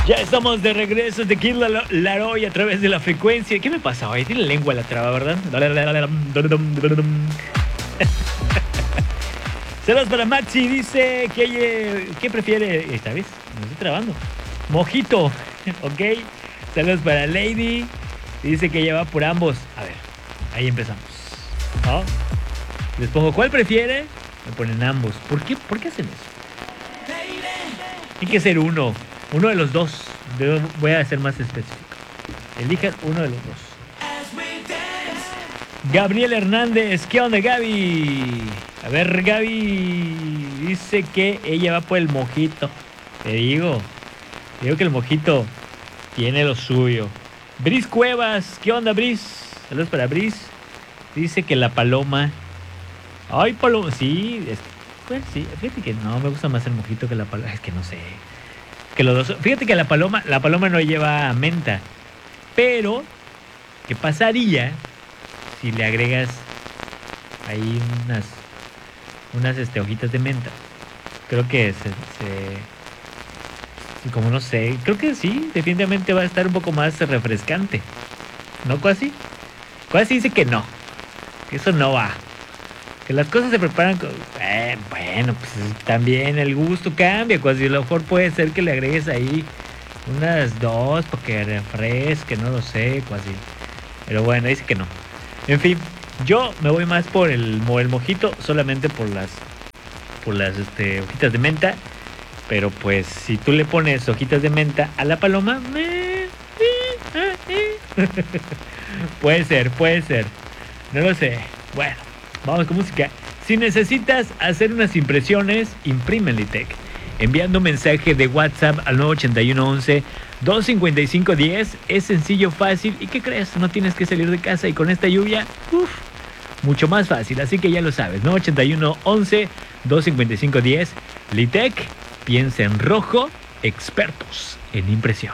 Ya estamos de regreso de Kid Laroi a través de la frecuencia. ¿Qué me pasa hoy? Tiene lengua la traba, ¿verdad? Saludos para Maxi, dice que ¿qué prefiere? Esta vez me estoy trabando. Mojito, ok. Saludos para Lady, dice que ella va por ambos. A ver, ahí empezamos, ¿no? Les pongo ¿cuál prefiere? Me ponen ambos. ¿Por qué hacen eso? Tiene que ser uno de los dos. Voy a ser más específico. Elijan uno de los dos. Gabriel Hernández, ¿qué onda, Gaby? A ver, Gaby dice que ella va por el mojito. Te digo que el mojito tiene lo suyo. Bris Cuevas, ¿qué onda, Bris? Saludos para Bris. Dice que la paloma. Ay, paloma, sí, pues sí, fíjate que no, me gusta más el mojito que la paloma. Es que no sé. Que los dos, fíjate que la paloma no lleva menta. Pero, ¿qué pasaría si le agregas ahí unas hojitas de menta? Creo que como no sé, creo que sí, definitivamente va a estar un poco más refrescante. ¿No, Cuasi? Cuasi dice que no, que eso no va. Que las cosas se preparan con... bueno, pues también el gusto cambia. Cuasi a lo mejor puede ser que le agregues ahí unas dos para que refresque, no lo sé, Cuasi. Pero bueno, dice que no. En fin, yo me voy más por el mojito, solamente por las hojitas de menta. Pero pues si tú le pones hojitas de menta a la paloma, puede ser. No lo sé. Bueno, vamos con música. Si necesitas hacer unas impresiones, imprime en Litec. Enviando un mensaje de WhatsApp al 98111 25510. Es sencillo, fácil. ¿Y qué crees? No tienes que salir de casa y con esta lluvia, mucho más fácil. Así que ya lo sabes, 98111 25510. Litec, piensa en rojo, expertos en impresión.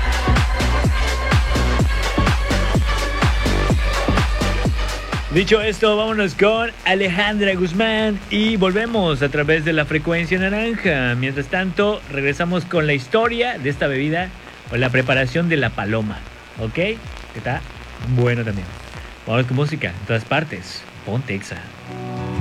Dicho esto, vámonos con Alejandra Guzmán y volvemos a través de la frecuencia naranja. Mientras tanto, regresamos con la historia de esta bebida o la preparación de la paloma, ¿ok? Que está bueno también. Vamos con música en todas partes. Ponte Exa.